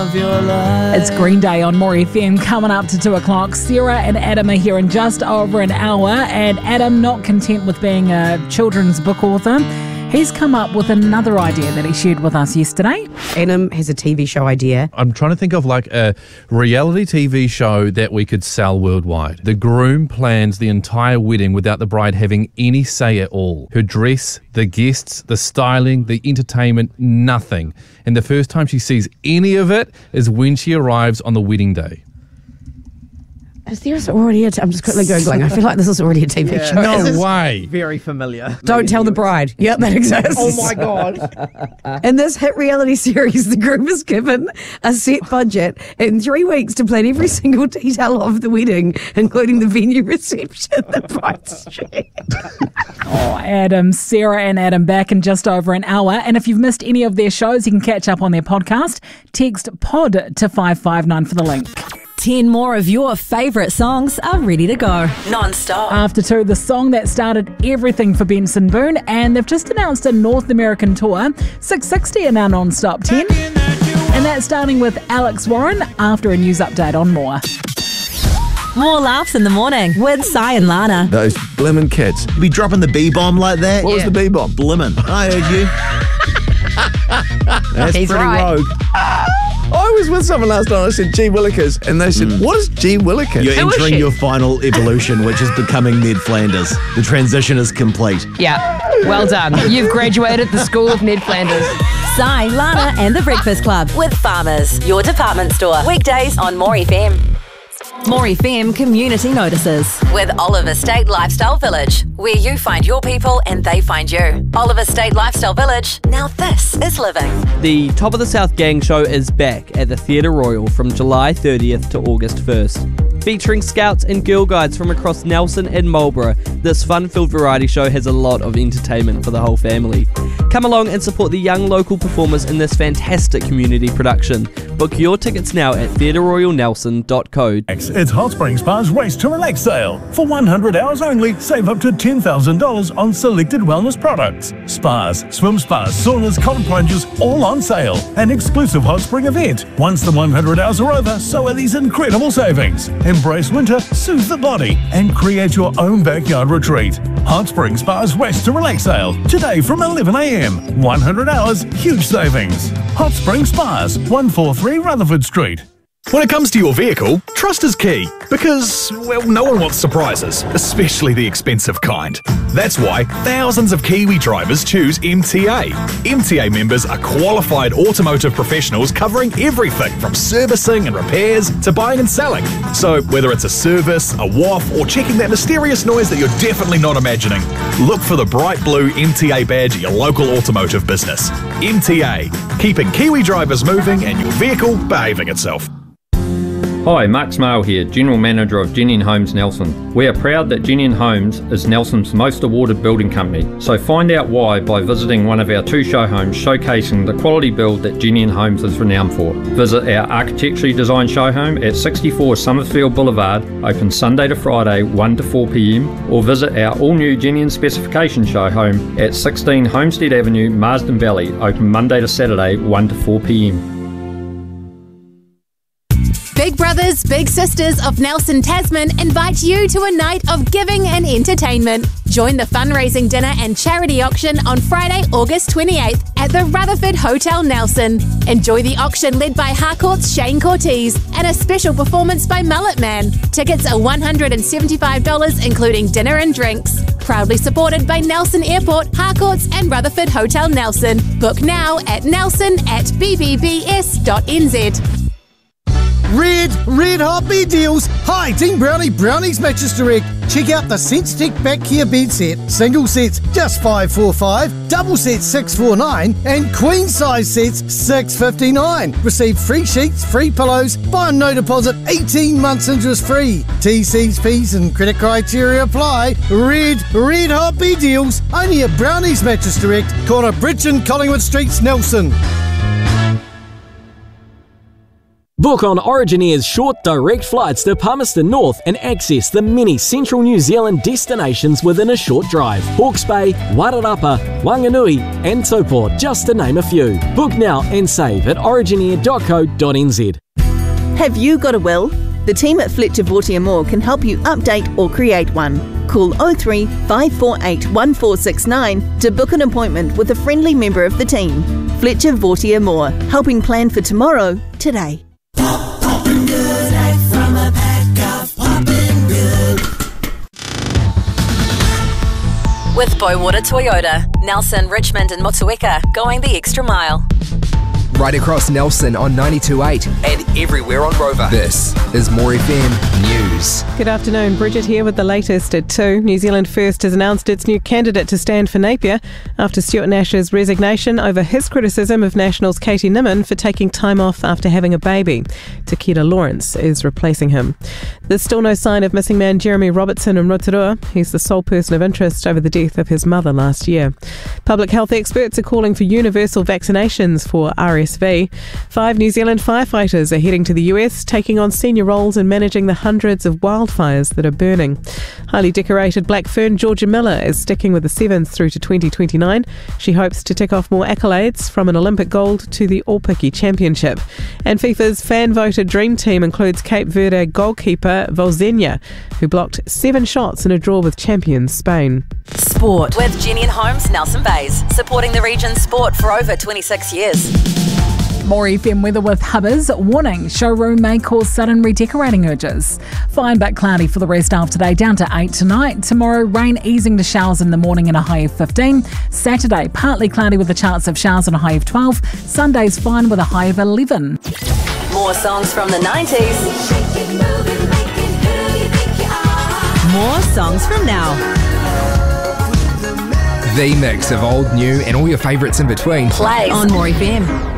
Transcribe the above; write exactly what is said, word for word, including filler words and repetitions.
of your life. It's Green Day on More F M coming up to two o'clock. Sarah and Adam are here in just over an hour. And Adam, not content with being a children's book author, he's come up with another idea that he shared with us yesterday. Adam has a T V show idea. I'm trying to think of like a reality T V show that we could sell worldwide. The groom plans the entire wedding without the bride having any say at all. Her dress, the guests, the styling, the entertainment, nothing. And the first time she sees any of it is when she arrives on the wedding day. Is there already a t- I'm just quickly Googling. I feel like this is already a T V Yeah. show. No Is this- way. Very familiar. Don't tell the bride. Yep, that exists. Oh my God. In this hit reality series, the groom is given a set budget and three weeks to plan every single detail of the wedding, including the venue, reception, the bride's chair. Oh, Adam, Sarah and Adam back in just over an hour. And if you've missed any of their shows, you can catch up on their podcast. Text POD to five five nine for the link. Ten more of your favourite songs are ready to go. Non-stop. After two, the song that started everything for Benson Boone, and they've just announced a North American tour. six sixty in our non-stop ten. And that's starting with Alex Warren after a news update on More. More laughs in the morning with Si and Lana. Those blimmin' kids. Be dropping the B-bomb like that? What was the B-bomb? Blimmin'. I heard you. That's He's pretty right. rogue. I was with someone last night, I said G Willikers, and they said, what is G Willikers? You're Who is entering she? your final evolution, which is becoming Ned Flanders. The transition is complete. Yeah, well done. You've graduated the School of Ned Flanders. Si, Lana and the Breakfast Club with Farmers, your department store. Weekdays on More F M. More F M Community Notices with Oliver State Lifestyle Village, where you find your people and they find you. Oliver State Lifestyle Village, now this is living. The Top of the South Gang Show is back at the Theatre Royal from July thirtieth to August first. Featuring scouts and girl guides from across Nelson and Marlborough, this fun-filled variety show has a lot of entertainment for the whole family. Come along and support the young local performers in this fantastic community production. Book your tickets now at theatre royal nelson dot co. It's Hot Spring Spa's Race to Relax sale. For one hundred hours only, save up to ten thousand dollars on selected wellness products. Spas, swim spas, saunas, cold plunges, all on sale. An exclusive hot spring event. Once the one hundred hours are over, so are these incredible savings. Embrace winter, soothe the body, and create your own backyard retreat. Hot Spring Spa's Race to Relax sale. Today from eleven a.m. one hundred hours, huge savings. Hot Spring Spas, one forty-three Rutherford Street. When it comes to your vehicle, trust is key because, well, no one wants surprises, especially the expensive kind. That's why thousands of Kiwi drivers choose M T A. M T A members are qualified automotive professionals covering everything from servicing and repairs to buying and selling. So whether it's a service, a W A F, or checking that mysterious noise that you're definitely not imagining, look for the bright blue M T A badge at your local automotive business. M T A, keeping Kiwi drivers moving and your vehicle behaving itself. Hi, Mark Smale here, General Manager of Jenny and Homes Nelson. We are proud that Jenny and Homes is Nelson's most awarded building company, so find out why by visiting one of our two show homes showcasing the quality build that Jenny and Homes is renowned for. Visit our architecturally designed show home at sixty-four Summerfield Boulevard, open Sunday to Friday one to four p.m, or visit our all-new Jenny and Specification show home at sixteen Homestead Avenue, Marsden Valley, open Monday to Saturday one to four p.m. Big Brothers Big Sisters of Nelson Tasman invite you to a night of giving and entertainment. Join the fundraising dinner and charity auction on Friday, August twenty-eighth at the Rutherford Hotel Nelson. Enjoy the auction led by Harcourt's Shane Cortez and a special performance by Mullet Man. Tickets are one hundred seventy-five dollars including dinner and drinks. Proudly supported by Nelson Airport, Harcourt's and Rutherford Hotel Nelson. Book now at nelson at b b b s dot n z. Red, red hot bed deals. Hi, Team Brownie, Brownie's Mattress Direct. Check out the SenseTech Back Care bed set. Single sets just five forty-five, double sets six forty-nine, and queen size sets six fifty-nine. Receive free sheets, free pillows, buy on no deposit, eighteen months interest free. T Cs, Ps and credit criteria apply. Red, red hot bed deals. Only at Brownie's Mattress Direct, corner Bridge and Collingwood Streets, Nelson. Book on Origin Air's short direct flights to Palmerston North and access the many central New Zealand destinations within a short drive. Hawke's Bay, Wairarapa, Wanganui and Taupo, just to name a few. Book now and save at origin air dot co dot n z. Have you got a will? The team at Fletcher Vortier Moore can help you update or create one. Call oh three, five four eight, one four six nine to book an appointment with a friendly member of the team. Fletcher Vortier Moore, helping plan for tomorrow, today. With Boywater Toyota, Nelson, Richmond and Motueka, going the extra mile. Right across Nelson on ninety-two point eight and everywhere on Rover. This is More F M News. Good afternoon, Bridget here with the latest at two. New Zealand First has announced its new candidate to stand for Napier after Stuart Nash's resignation over his criticism of Nationals' Katie Nimmin for taking time off after having a baby. Takeda Lawrence is replacing him. There's still no sign of missing man Jeremy Robertson in Rotorua. He's the sole person of interest over the death of his mother last year. Public health experts are calling for universal vaccinations for R S V. Five New Zealand firefighters are heading to the U S, taking on senior roles in managing the hundreds of wildfires that are burning. Highly decorated black fern Georgia Miller is sticking with the Sevens through to twenty twenty-nine. She hopes to tick off more accolades, from an Olympic gold to the All-Piki Championship. And FIFA's fan-voted dream team includes Cape Verde goalkeeper Volzenia, who blocked seven shots in a draw with champions Spain. Sport with Jenny and Holmes Nelson Bays, supporting the region's sport for over twenty-six years. More F M weather with Hubbers. Warning, showroom may cause sudden redecorating urges. Fine but cloudy for the rest of today, down to eight tonight. Tomorrow, rain easing to showers in the morning and a high of fifteen. Saturday, partly cloudy with a chance of showers and a high of twelve. Sunday's fine with a high of eleven. More songs from the nineties. More songs from now. The mix of old, new and all your favourites in between. Play on More F M.